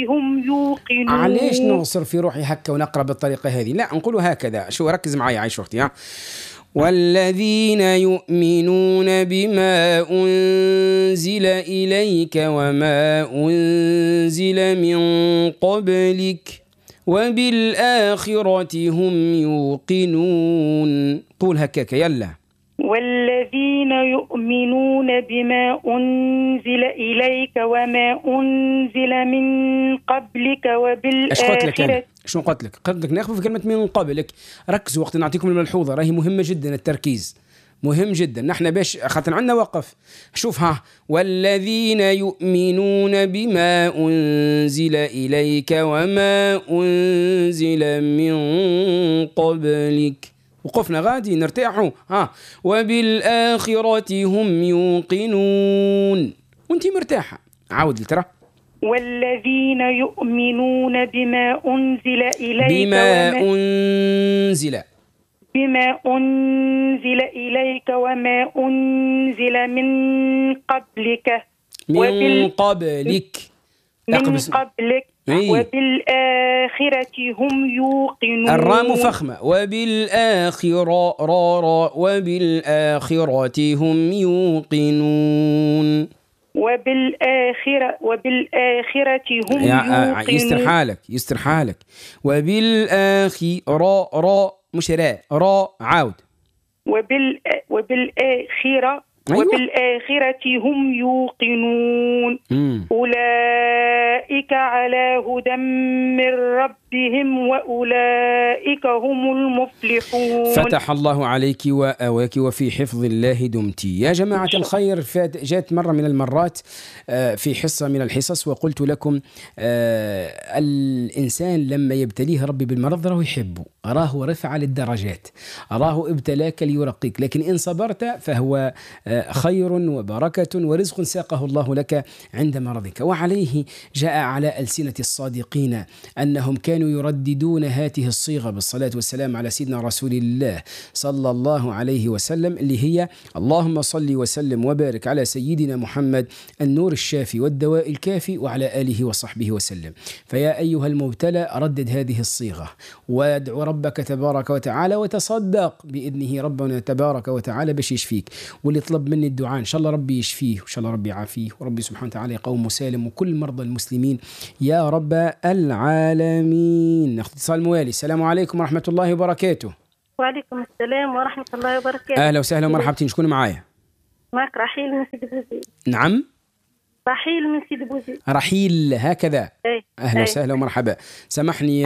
هم يوقنون. علاش نغصر في روحي هكا ونقرأ بالطريقة هذه؟ لا، نقولوا هكذا. شو، ركز معي عايش أختي. ها، والذين يؤمنون بما أنزل إليك وما أنزل من قبلك وبالآخرة هم يوقنون. قول هكاك يلا. والذين يؤمنون بما أنزل إليك وما أنزل من قبلك وبالآخرة. شنو قلت لك؟ قلت لك ناخذ في كلمة من قبلك. ركزوا وقت نعطيكم الملحوظة، راهي مهمة جدا، التركيز مهم جدا. نحن باش خاطر عندنا وقف. شوف ها، والذين يؤمنون بما أنزل إليك وما أنزل من قبلك، وقفنا غادي نرتاحوا. ها، وبالآخرة هم يوقنون، وانتي مرتاحة. عاود لترى. والذين يؤمنون بما أنزل إليك بما أنزل إليك وما أنزل من قبلك وبالآخرة هم يوقنون. الراء مفخمة. وبالآخرة وبالآخرة هم يوقنون. وبالآخرة هم يوقنون. يستر حالك. وبالآخرة مش راء. عاود. وبالآخرة أيوة. وبالآخرة هم يوقنون. أولئك على هدى من ربهم وأولئك هم المفلحون. فتح الله عليك وآواك وفي حفظ الله دمتي. يا جماعة الخير، جاءت مرة من المرات في حصة من الحصص وقلت لكم الإنسان لما يبتليه ربي بالمرض راه يحبه، راه رفع للدرجات، راه ابتلاك ليرقيك، لكن إن صبرت فهو خير وبركة ورزق ساقه الله لك عند مرضك. وعليه جاء على ألسنة الصادقين أنهم كانوا يرددون هذه الصيغة بالصلاة والسلام على سيدنا رسول الله صلى الله عليه وسلم، اللي هي اللهم صل وسلم وبارك على سيدنا محمد النور الشافي والدواء الكافي وعلى آله وصحبه وسلم. فيا أيها المبتلى ردد هذه الصيغة وادعو ربك تبارك وتعالى وتصدق بإذنه ربنا تبارك وتعالى باش يشفيك. واللي طلب مني الدعاء إن شاء الله ربي يشفيه وإن شاء الله ربي يعافيه وربي سبحانه وتعالى يقوم مسالم وكل مرضى المسلمين يا رب العالمين. ناخذ اتصال موالي. السلام عليكم ورحمة الله وبركاته. وعليكم السلام ورحمة الله وبركاته. أهلا وسهلا ومرحبتين. شكون معايا؟ معك رحيل من سيدي بوزيد. نعم، رحيل من سيدي بوزيد. رحيل هكذا. أهلا وسهلا ومرحبا. سامحني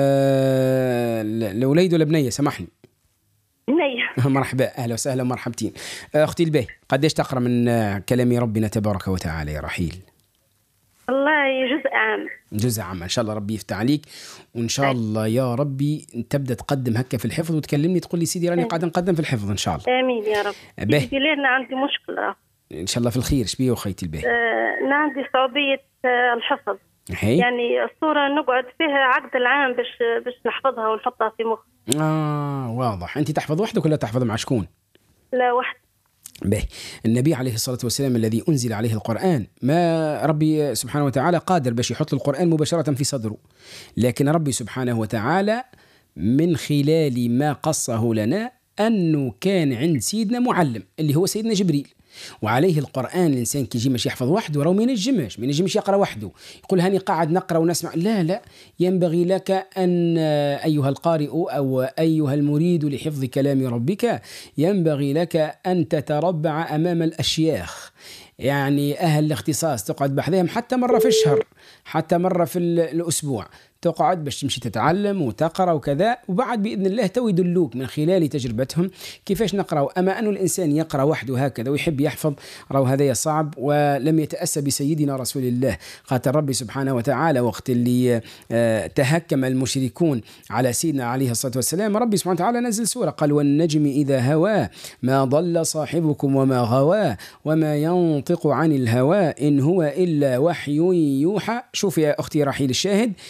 الأوليد ولا بنية؟ سامحني. بنية. مرحبا، أهلا وسهلا ومرحبتين. أختي الباهي، قديش تقرأ من كلام ربنا تبارك وتعالى يا رحيل؟ والله جزء عام إن شاء الله ربي يفتح عليك، وإن شاء الله يا ربي تبدأ تقدم هكا في الحفظ وتكلمني تقول لي سيدي راني قاعد نقدم في الحفظ إن شاء الله. آمين يا رب. سيدي لأن عندي مشكلة إن شاء الله في الخير. شبيه وخيتي الباهي؟ أنا عندي صعوبية الحفظ. هي؟ يعني الصورة نقعد فيها عقد العام باش نحفظها ونحطها في مخ. واضح. أنت تحفظ وحدك ولا تحفظ مع شكون؟ لا، وحدي. به. النبي عليه الصلاة والسلام الذي أنزل عليه القرآن، ما ربي سبحانه وتعالى قادر باش يحط القرآن مباشرة في صدره، لكن ربي سبحانه وتعالى من خلال ما قصه لنا أنه كان عند سيدنا معلم اللي هو سيدنا جبريل، وعليه القرآن الإنسان كيجي مش يحفظ وحده راه ما ينجمش يقرأ وحده يقول هاني قاعد نقرأ ونسمع. لا، ينبغي لك أن أيها القارئ أو أيها المريد لحفظ كلام ربك ينبغي لك أن تتربع أمام الأشياخ، يعني أهل الاختصاص، تقعد بحذهم حتى مرة في الشهر، حتى مرة في الأسبوع، تقعد باش تمشي تتعلم وتقرأ وكذا، وبعد بإذن الله تو يدلوك من خلال تجربتهم كيفاش نقرأ. أما أن الإنسان يقرأ وحده هكذا ويحب يحفظ راهو هذا صعب، ولم يتأسى بسيدنا رسول الله. قاتل ربي سبحانه وتعالى وقت اللي تهكم المشركون على سيدنا عليه الصلاة والسلام، ربي سبحانه وتعالى نزل سورة قال والنجم إذا هوى ما ضل صاحبكم وما غوى وما ينطق عن الهوى إن هو إلا وحي يوحى. شوف يا أختي رحيل الشاهد،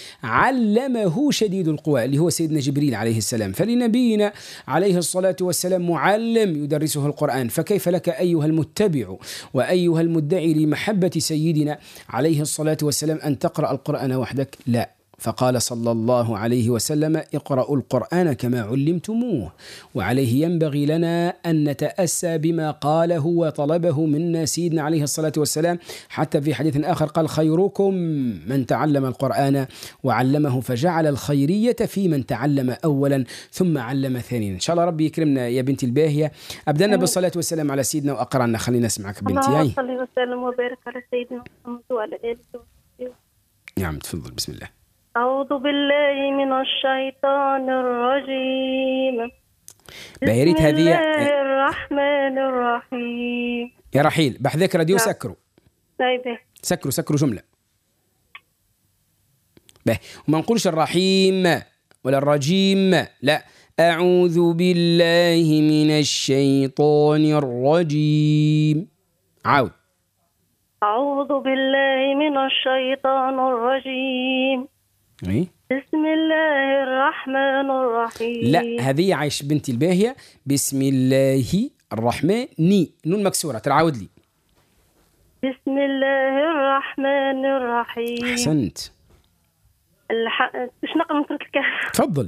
علمه شديد القوى اللي هو سيدنا جبريل عليه السلام. فلنبينا عليه الصلاة والسلام معلم يدرسه القرآن، فكيف لك أيها المتبع وأيها المدعي لمحبة سيدنا عليه الصلاة والسلام أن تقرأ القرآن وحدك؟ لا. فقال صلى الله عليه وسلم: اقرأوا القرآن كما علمتموه. وعليه ينبغي لنا أن نتأسى بما قاله وطلبه منا سيدنا عليه الصلاة والسلام، حتى في حديث آخر قال: خيركم من تعلم القرآن وعلمه، فجعل الخيرية في من تعلم أولا ثم علم ثانيا. إن شاء الله ربي يكرمنا يا بنتي الباهية. أبدأنا بالصلاة والسلام على سيدنا وأقرأنا. خلينا نسمعك بنتي. اللهم صل وسلم وبارك على سيدنا محمد وعلى آله وصحبه. نعم تفضل. بسم الله. أعوذ بالله من الشيطان الرجيم. بيريت بسم هذه الله الرحمن الرحيم. يا رحيل بحذاك راديو سكروا. طيب سكروا جملة. وما نقولش الرحيم ولا الرجيم، لا، أعوذ بالله من الشيطان الرجيم. عاود. أعوذ بالله من الشيطان الرجيم. بسم الله الرحمن الرحيم. لا، هذه عايش بنتي الباهية. بسم الله الرحمن نون مكسورة. تعاود لي. بسم الله الرحمن الرحيم. أحسنت. باش نقرأ من سورة الكهف. تفضل.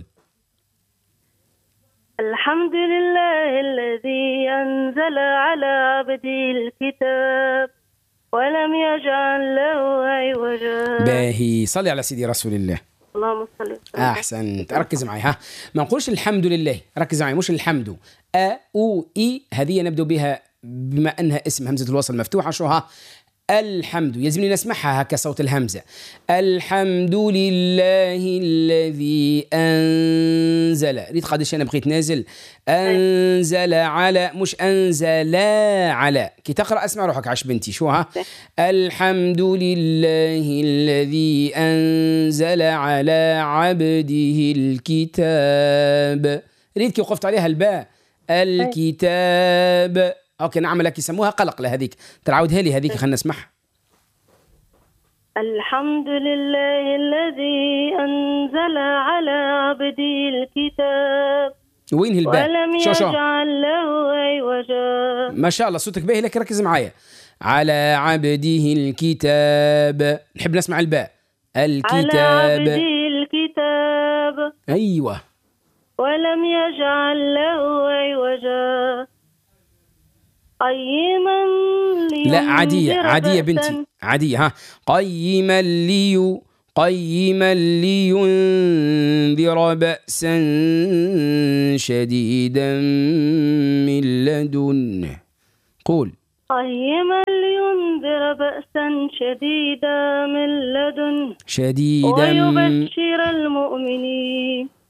الحمد لله الذي أنزل على عبده الكتاب ولم يجعل له عوجا. باهي. صلي على سيدي رسول الله. اللهم صل وسلم. أحسنت. ركز معي. ما نقولش الحمد لله، ركز معي، مش الحمد. أو إي هذه نبدأ بها بما أنها اسم همزة الوصل مفتوحة. شو الحمد يلزمني نسمعها هكا صوت الهمزة. الحمد لله الذي أنزل. ريت قادش أنا بقيت نازل. أنزل على، مش أنزل على. كي تقرأ اسمع روحك عش بنتي. شو الحمد لله الذي أنزل على عبده الكتاب. ريت كي وقفت عليها الباء الكتاب. اوكي نعمل لك يسموها قلق لهذيك. تعاودها لي هذيك خلينا نسمعها. الحمد لله الذي أنزل على عبده الكتاب وين الباء؟ ولم يجعل له عوجا. ما شاء الله صوتك باهي، لك ركز معايا. على عبده الكتاب. نحب نسمع الباء. الكتاب. على عبده الكتاب. ايوه. ولم يجعل له عوجا. قيما لينذر. لا عادية بنتي، عادية. قيما لينذر بأسا شديدا من لدنه. قول. قيما لينذر بأسا شديدا من لدنه. شديدا. ويبشر المؤمنين.